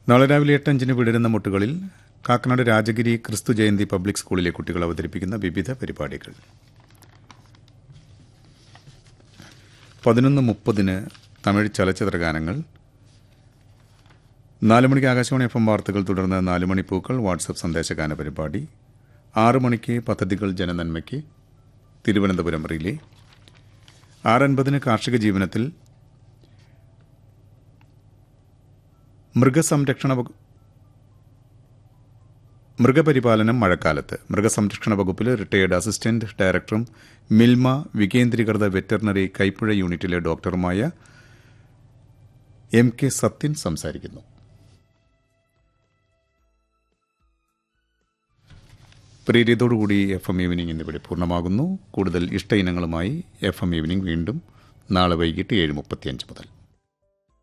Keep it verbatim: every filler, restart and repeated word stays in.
നാളെ രാവിലെ എട്ട് അഞ്ചിന് വിടരുന്ന മുട്ടുകളിൽ കാക്കനാട് രാജഗിരി ക്രിസ്തു ജയന്തി പബ്ലിക് സ്കൂളിലെ കുട്ടികൾ അവതരിപ്പിക്കുന്ന വിവിധ പരിപാടികൾ. പതിനൊന്ന് മുപ്പതിന് തമിഴ് ചലച്ചിത്ര ഗാനങ്ങൾ. നാല് മണിക്ക് ആകാശവാണി എഫ് എം വാർത്തകൾ, തുടർന്ന് നാല് മണിപ്പൂക്കൾ വാട്സപ്പ് സന്ദേശഗാന പരിപാടി. ആറ് മണിക്ക് പദ്ധതികൾ ജനനന്മയ്ക്ക് തിരുവനന്തപുരം റിലേ. ആറൻപതിന് കാർഷിക ജീവനത്തിൽ മൃഗസംരക്ഷണ മൃഗപരിപാലനം മഴക്കാലത്ത് മൃഗസംരക്ഷണ വകുപ്പിൽ റിട്ടയേർഡ് അസിസ്റ്റന്റ് ഡയറക്ടറും മിൽമ വികേന്ദ്രീകൃത വെറ്ററിനറി കൈപ്പുഴ യൂണിറ്റിലെ ഡോക്ടറുമായ എം കെ സത്യൻ സംസാരിക്കുന്നു. പ്രീതിയോടുകൂടി എഫ് എം ഈവനിംഗ് എന്നിവിടെ പൂർണ്ണമാകുന്നു. കൂടുതൽ ഇഷ്ട ഇനങ്ങളുമായി എഫ് എം ഈവനിംഗ് വീണ്ടും നാളെ വൈകിട്ട് ഏഴ് മുപ്പത്തിയഞ്ച് മുതൽ.